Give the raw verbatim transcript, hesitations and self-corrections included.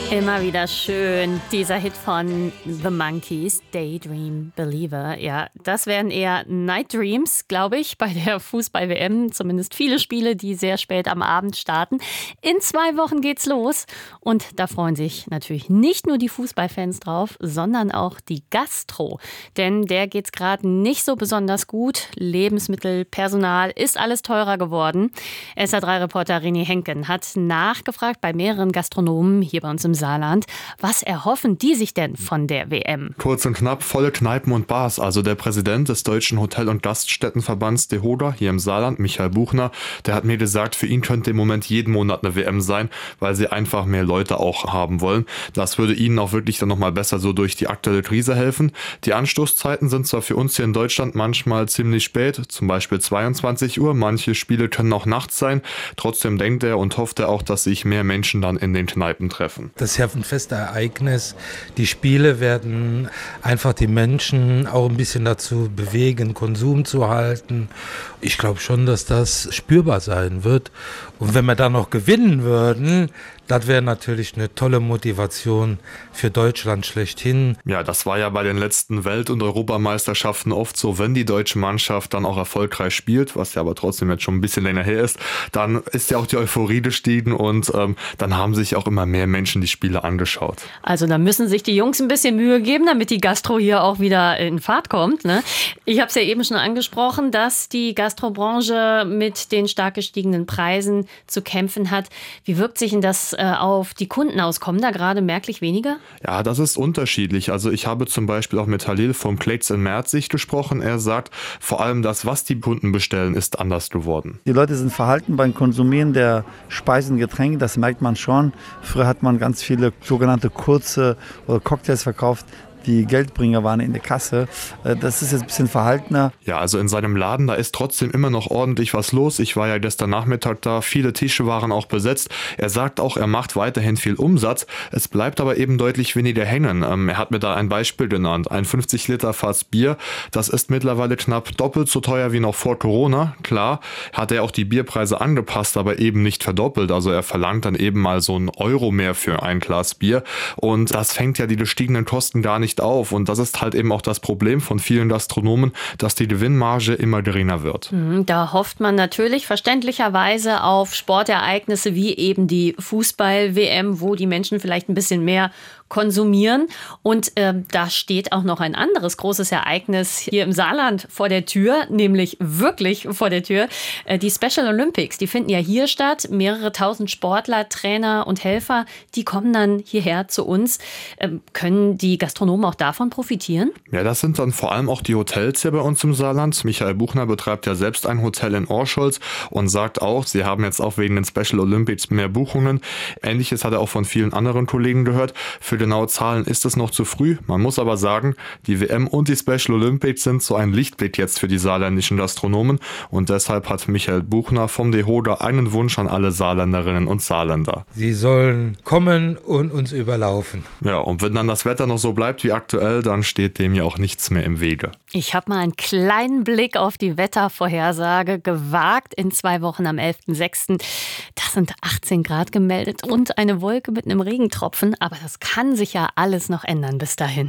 Immer wieder schön, dieser Hit von The Monkees, Daydream Believer. Ja, das wären eher Night Dreams, glaube ich, bei der Fußball-W M. Zumindest viele Spiele, die sehr spät am Abend starten. In zwei Wochen geht's los. Und da freuen sich natürlich nicht nur die Fußballfans drauf, sondern auch die Gastro. Denn der geht's gerade nicht so besonders gut. Lebensmittel, Personal, ist alles teurer geworden. S R drei Reporter René Henken hat nachgefragt bei mehreren Gastronomen hier bei uns im Saarland. Was erhoffen die sich denn von der W M? Kurz und knapp, volle Kneipen und Bars. Also der Präsident des Deutschen Hotel- und Gaststättenverbands DEHOGA hier im Saarland, Michael Buchner, der hat mir gesagt, für ihn könnte im Moment jeden Monat eine W M sein, weil sie einfach mehr Leute auch haben wollen. Das würde ihnen auch wirklich dann nochmal besser so durch die aktuelle Krise helfen. Die Anstoßzeiten sind zwar für uns hier in Deutschland manchmal ziemlich spät, zum Beispiel zweiundzwanzig Uhr. Manche Spiele können auch nachts sein. Trotzdem denkt er und hofft er auch, dass sich mehr Menschen dann in den Kneipen treffen. Das ist ja ein festes Ereignis. Die Spiele werden einfach die Menschen auch ein bisschen dazu bewegen, Konsum zu halten. Ich glaube schon, dass das spürbar sein wird. Und wenn wir dann noch gewinnen würden, das wäre natürlich eine tolle Motivation für Deutschland schlechthin. Ja, das war ja bei den letzten Welt- und Europameisterschaften oft so, wenn die deutsche Mannschaft dann auch erfolgreich spielt, was ja aber trotzdem jetzt schon ein bisschen länger her ist, dann ist ja auch die Euphorie gestiegen und ähm, dann haben sich auch immer mehr Menschen die Spiele angeschaut. Also da müssen sich die Jungs ein bisschen Mühe geben, damit die Gastro hier auch wieder in Fahrt kommt, ne? Ich habe es ja eben schon angesprochen, dass die Gastrobranche mit den stark gestiegenen Preisen zu kämpfen hat. Wie wirkt sich denn das auf die Kunden aus? Kommen da gerade merklich weniger? Ja, das ist unterschiedlich. Also ich habe zum Beispiel auch mit Halil vom Kleitz in Merzig gesprochen. Er sagt, vor allem das, was die Kunden bestellen, ist anders geworden. Die Leute sind verhalten beim Konsumieren der Speisen und Getränke, das merkt man schon. Früher hat man ganz viele sogenannte kurze oder Cocktails verkauft, die Geldbringer waren in der Kasse. Das ist jetzt ein bisschen verhaltener. Ja, also in seinem Laden, da ist trotzdem immer noch ordentlich was los. Ich war ja gestern Nachmittag da, viele Tische waren auch besetzt. Er sagt auch, er macht weiterhin viel Umsatz. Es bleibt aber eben deutlich weniger hängen. Ähm, er hat mir da ein Beispiel genannt. Ein fünfzig Liter Fass Bier, das ist mittlerweile knapp doppelt so teuer wie noch vor Corona. Klar, hat er auch die Bierpreise angepasst, aber eben nicht verdoppelt. Also er verlangt dann eben mal so einen Euro mehr für ein Glas Bier. Und das fängt ja die gestiegenen Kosten gar nicht auf. Und das ist halt eben auch das Problem von vielen Gastronomen, dass die Gewinnmarge immer geringer wird. Da hofft man natürlich verständlicherweise auf Sportereignisse wie eben die Fußball-W M, wo die Menschen vielleicht ein bisschen mehr konsumieren. Und äh, da steht auch noch ein anderes großes Ereignis hier im Saarland vor der Tür, nämlich wirklich vor der Tür. Äh, die Special Olympics, die finden ja hier statt. Mehrere tausend Sportler, Trainer und Helfer, die kommen dann hierher zu uns. Ähm, können die Gastronomen auch davon profitieren? Ja, das sind dann vor allem auch die Hotels hier bei uns im Saarland. Michael Buchner betreibt ja selbst ein Hotel in Orscholz und sagt auch, sie haben jetzt auch wegen den Special Olympics mehr Buchungen. Ähnliches hat er auch von vielen anderen Kollegen gehört. Für genaue Zahlen ist es noch zu früh. Man muss aber sagen, die W M und die Special Olympics sind so ein Lichtblick jetzt für die saarländischen Gastronomen. Und deshalb hat Michael Buchner vom DEHOGA einen Wunsch an alle Saarländerinnen und Saarländer. Sie sollen kommen und uns überlaufen. Ja, und wenn dann das Wetter noch so bleibt wie aktuell, dann steht dem ja auch nichts mehr im Wege. Ich habe mal einen kleinen Blick auf die Wettervorhersage gewagt in zwei Wochen am elften sechsten Da sind achtzehn Grad gemeldet und eine Wolke mit einem Regentropfen. Aber das kann sich ja alles noch ändern bis dahin.